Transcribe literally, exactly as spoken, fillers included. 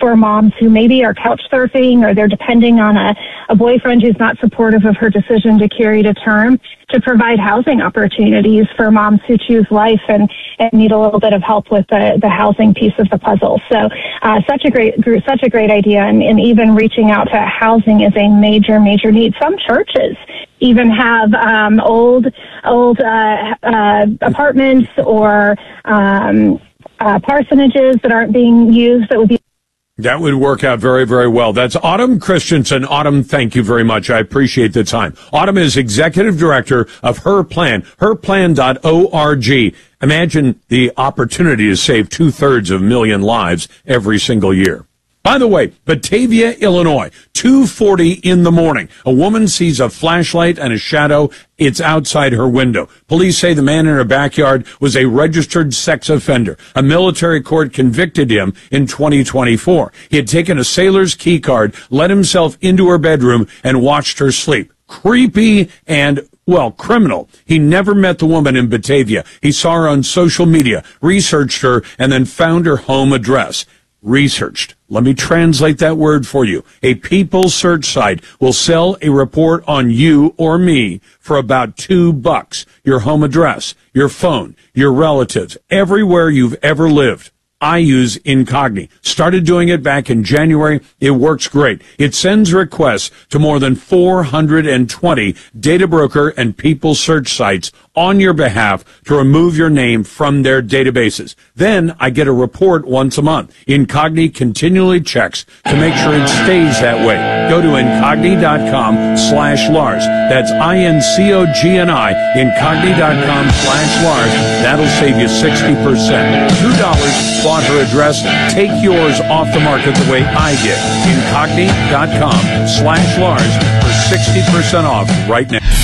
for moms who maybe are couch surfing or they're depending on a, a boyfriend who's not supportive of her decision to carry to term, to provide housing opportunities for moms who choose life and, and need a little bit of help with the, the housing piece of the puzzle. So uh, such a great such a great idea, and, and even reaching out to housing is a major, major need. Some churches even have um, old old uh, uh, apartments or um, uh, parsonages that aren't being used that would be. That would work out very, very well. That's Autumn Christensen. Autumn, thank you very much. I appreciate the time. Autumn is executive director of Her Plan, her plan dot org. Imagine the opportunity to save two-thirds of a million lives every single year. By the way, Batavia, Illinois, two forty in the morning. A woman sees a flashlight and a shadow. It's outside her window. Police say the man in her backyard was a registered sex offender. A military court convicted him in twenty twenty-four. He had taken a sailor's key card, let himself into her bedroom, and watched her sleep. Creepy and, well, criminal. He never met the woman in Batavia. He saw her on social media, researched her, and then found her home address. Researched. Let me translate that word for you. A people search site will sell a report on you or me for about two bucks. Your home address, your phone, your relatives, everywhere you've ever lived. I use Incogni. Started doing it back in January. It works great. It sends requests to more than four hundred twenty data broker and people search sites on your behalf to remove your name from their databases. Then I get a report once a month. Incogni continually checks to make sure it stays that way. Go to Incogni.com slash Lars. That's I N C O G N I, Incogni.com slash Lars. That'll save you sixty percent. two dollars, bought her address. Take yours off the market the way I did. Incogni.com slash Lars for sixty percent off right now.